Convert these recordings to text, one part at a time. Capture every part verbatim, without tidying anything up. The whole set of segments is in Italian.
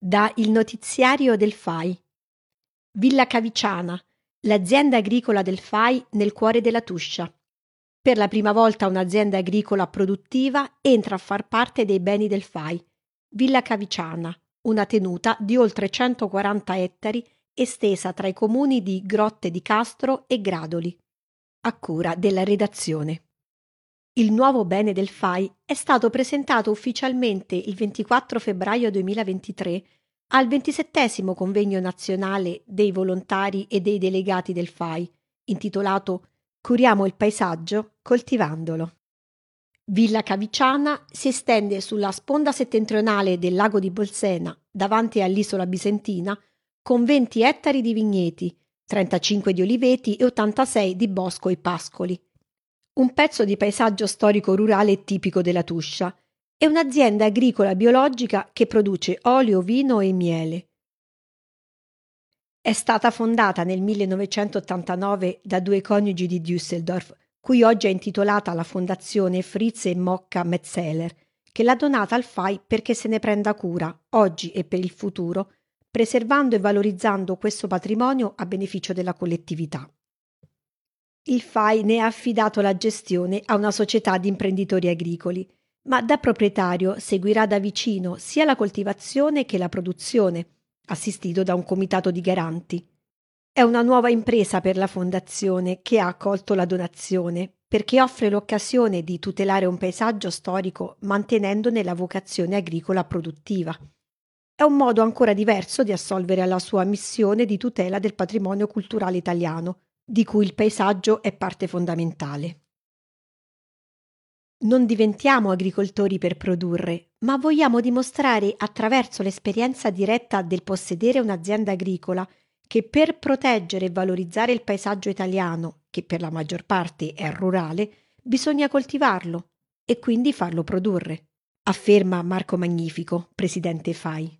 Da Il notiziario del F A I. Villa Caviciana, l'azienda agricola del F A I nel cuore della Tuscia. Per la prima volta un'azienda agricola produttiva entra a far parte dei beni del F A I. Villa Caviciana, una tenuta di oltre centoquaranta ettari estesa tra i comuni di Grotte di Castro e Gradoli. A cura della redazione. Il nuovo bene del F A I è stato presentato ufficialmente il ventiquattro febbraio duemilaventitré al ventisettesimo convegno nazionale dei volontari e dei delegati del F A I, intitolato Curiamo il paesaggio coltivandolo. Villa Caviciana si estende sulla sponda settentrionale del lago di Bolsena, davanti all'isola bisentina, con venti ettari di vigneti, trentacinque di oliveti e ottantasei di bosco e pascoli. Un pezzo di paesaggio storico-rurale tipico della Tuscia e un'azienda agricola biologica che produce olio, vino e miele. È stata fondata nel millenovecentottantanove da due coniugi di Düsseldorf, cui oggi è intitolata la Fondazione Fritz e Mocca Metzeler, che l'ha donata al F A I perché se ne prenda cura, oggi e per il futuro, preservando e valorizzando questo patrimonio a beneficio della collettività. Il F A I ne ha affidato la gestione a una società di imprenditori agricoli, ma da proprietario seguirà da vicino sia la coltivazione che la produzione, assistito da un comitato di garanti. È una nuova impresa per la fondazione che ha accolto la donazione perché offre l'occasione di tutelare un paesaggio storico mantenendone la vocazione agricola produttiva. È un modo ancora diverso di assolvere alla sua missione di tutela del patrimonio culturale italiano, di cui il paesaggio è parte fondamentale. Non diventiamo agricoltori per produrre, ma vogliamo dimostrare attraverso l'esperienza diretta del possedere un'azienda agricola che per proteggere e valorizzare il paesaggio italiano, che per la maggior parte è rurale, bisogna coltivarlo e quindi farlo produrre, afferma Marco Magnifico, presidente F A I.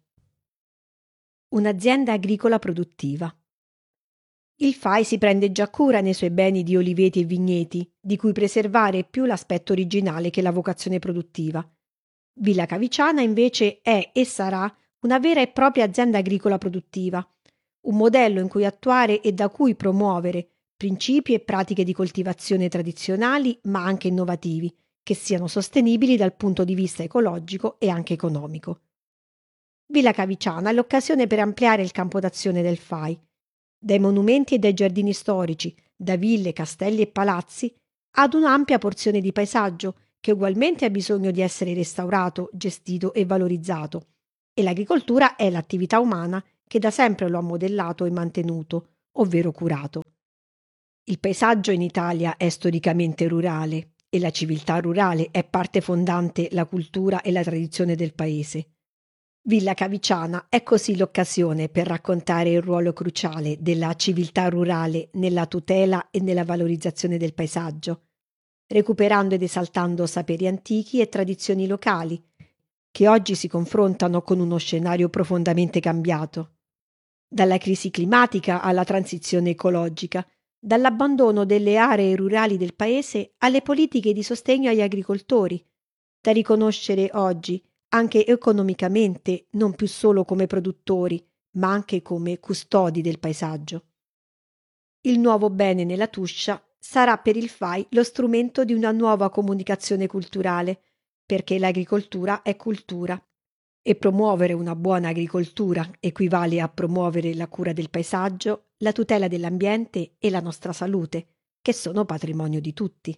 Un'azienda agricola produttiva. Il F A I si prende già cura nei suoi beni di oliveti e vigneti, di cui preservare più l'aspetto originale che la vocazione produttiva. Villa Caviciana invece è e sarà una vera e propria azienda agricola produttiva, un modello in cui attuare e da cui promuovere principi e pratiche di coltivazione tradizionali ma anche innovativi, che siano sostenibili dal punto di vista ecologico e anche economico. Villa Caviciana è l'occasione per ampliare il campo d'azione del F A I, dai monumenti e dai giardini storici, da ville, castelli e palazzi, ad un'ampia porzione di paesaggio che ugualmente ha bisogno di essere restaurato, gestito e valorizzato. E l'agricoltura è l'attività umana che da sempre lo ha modellato e mantenuto, ovvero curato. Il paesaggio in Italia è storicamente rurale e la civiltà rurale è parte fondante la cultura e la tradizione del paese. Villa Caviciana è così l'occasione per raccontare il ruolo cruciale della civiltà rurale nella tutela e nella valorizzazione del paesaggio, recuperando ed esaltando saperi antichi e tradizioni locali, che oggi si confrontano con uno scenario profondamente cambiato. Dalla crisi climatica alla transizione ecologica, dall'abbandono delle aree rurali del paese alle politiche di sostegno agli agricoltori, da riconoscere oggi anche economicamente, non più solo come produttori, ma anche come custodi del paesaggio. Il nuovo bene nella Tuscia sarà per il F A I lo strumento di una nuova comunicazione culturale, perché l'agricoltura è cultura e promuovere una buona agricoltura equivale a promuovere la cura del paesaggio, la tutela dell'ambiente e la nostra salute, che sono patrimonio di tutti.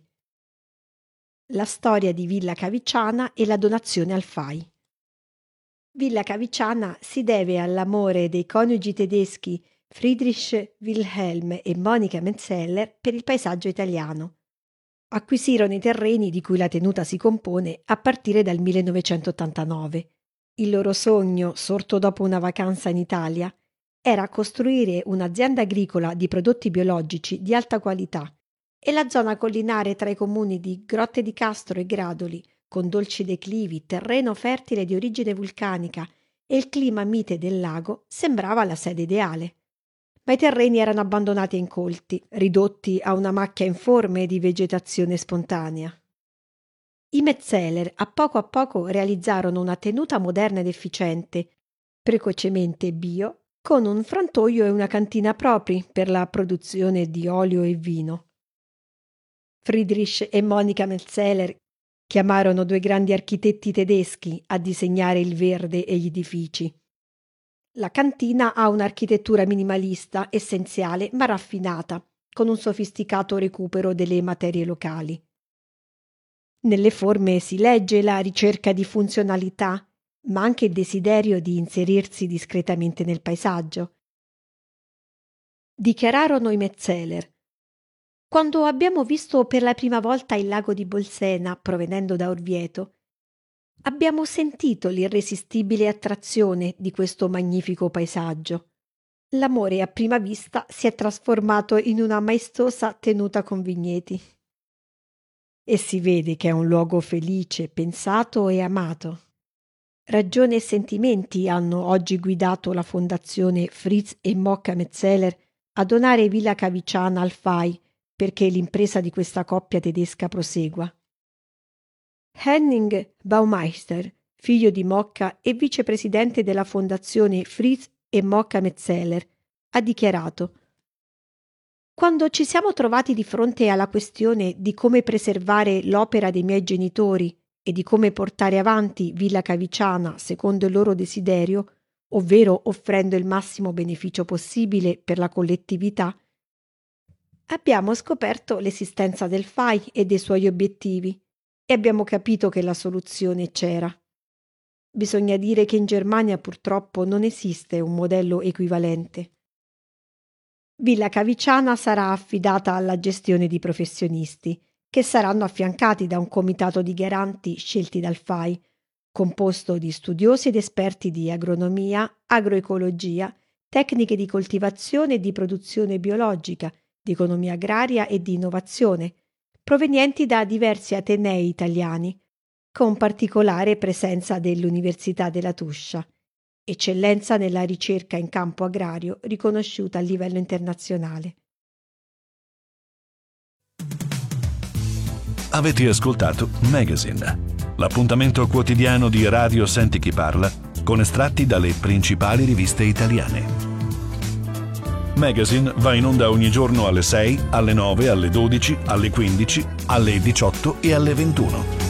La storia di Villa Caviciana e la donazione al F A I. Villa Caviciana si deve all'amore dei coniugi tedeschi Friedrich Wilhelm e Monika Metzeler per il paesaggio italiano. Acquisirono i terreni di cui la tenuta si compone a partire dal millenovecentottantanove. Il loro sogno, sorto dopo una vacanza in Italia, era costruire un'azienda agricola di prodotti biologici di alta qualità e la zona collinare tra i comuni di Grotte di Castro e Gradoli, con dolci declivi, terreno fertile di origine vulcanica e il clima mite del lago, sembrava la sede ideale. Ma i terreni erano abbandonati e incolti, ridotti a una macchia informe di vegetazione spontanea. I Metzeler a poco a poco realizzarono una tenuta moderna ed efficiente, precocemente bio, con un frantoio e una cantina propri per la produzione di olio e vino. Friedrich e Monica Metzeler chiamarono due grandi architetti tedeschi a disegnare il verde e gli edifici. La cantina ha un'architettura minimalista, essenziale ma raffinata, con un sofisticato recupero delle materie locali. Nelle forme si legge la ricerca di funzionalità, ma anche il desiderio di inserirsi discretamente nel paesaggio. Dichiararono i Metzeler: quando abbiamo visto per la prima volta il lago di Bolsena provenendo da Orvieto, abbiamo sentito l'irresistibile attrazione di questo magnifico paesaggio. L'amore a prima vista si è trasformato in una maestosa tenuta con vigneti. E si vede che è un luogo felice, pensato e amato. Ragione e sentimenti hanno oggi guidato la fondazione Fritz e Mocca Metzeler a donare Villa Caviciana al F A I perché l'impresa di questa coppia tedesca prosegua. Henning Baumeister, figlio di Mocca e vicepresidente della fondazione Fritz e Mocca Metzeler, ha dichiarato: quando ci siamo trovati di fronte alla questione di come preservare l'opera dei miei genitori e di come portare avanti Villa Caviciana secondo il loro desiderio, ovvero offrendo il massimo beneficio possibile per la collettività, abbiamo scoperto l'esistenza del F A I e dei suoi obiettivi e abbiamo capito che la soluzione c'era. Bisogna dire che in Germania purtroppo non esiste un modello equivalente. Villa Caviciana sarà affidata alla gestione di professionisti, che saranno affiancati da un comitato di garanti scelti dal F A I, composto di studiosi ed esperti di agronomia, agroecologia, tecniche di coltivazione e di produzione biologica, di economia agraria e di innovazione, provenienti da diversi atenei italiani, con particolare presenza dell'Università della Tuscia, eccellenza nella ricerca in campo agrario riconosciuta a livello internazionale. Avete ascoltato Magazine, l'appuntamento quotidiano di Radio Senti Chi Parla con estratti dalle principali riviste italiane. Magazine va in onda ogni giorno alle sei, alle nove, alle dodici, alle quindici, alle diciotto e alle ventuno.